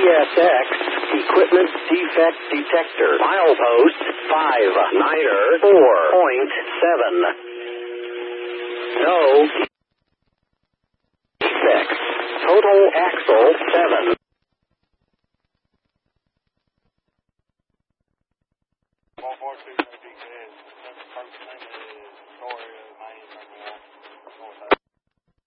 CSX Equipment Defect Detector. Milepost 5, Niner 4.7. No defects. Total axle 7. More 4 2 10.